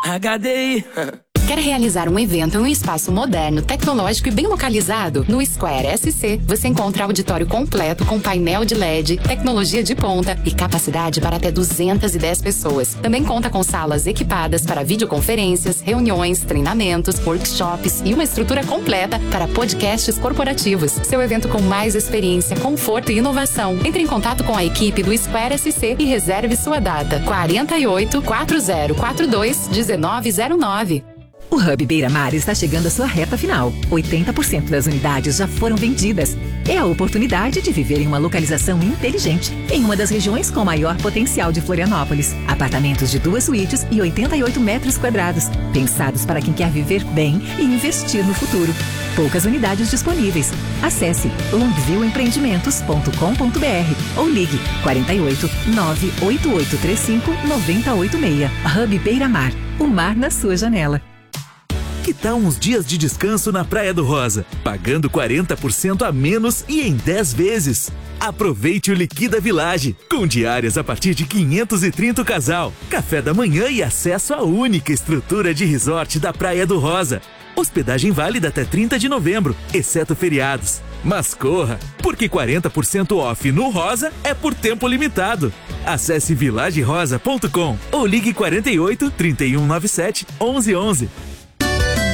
HDI. Quer realizar um evento em um espaço moderno, tecnológico e bem localizado? No Square SC, você encontra auditório completo com painel de LED, tecnologia de ponta e capacidade para até 210 pessoas. Também conta com salas equipadas para videoconferências, reuniões, treinamentos, workshops e uma estrutura completa para podcasts corporativos. Seu evento com mais experiência, conforto e inovação. Entre em contato com a equipe do Square SC e reserve sua data. 48 4042 1909. O Hub Beira Mar está chegando à sua reta final. 80% das unidades já foram vendidas. É a oportunidade de viver em uma localização inteligente, em uma das regiões com maior potencial de Florianópolis. Apartamentos de 2 suítes e 88 metros quadrados, pensados para quem quer viver bem e investir no futuro. Poucas unidades disponíveis. Acesse longviewoempreendimentos.com.br ou ligue 48 98835 9086. Hub Beira Mar. O mar na sua janela. Que tal uns dias de descanso na Praia do Rosa, pagando 40% a menos e em 10 vezes? Aproveite o Liquida Village, com diárias a partir de 530 o casal, café da manhã e acesso à única estrutura de resort da Praia do Rosa. Hospedagem válida até 30 de novembro, exceto feriados. Mas corra, porque 40% off no Rosa é por tempo limitado. Acesse villagerosa.com ou ligue 48 3197 1111.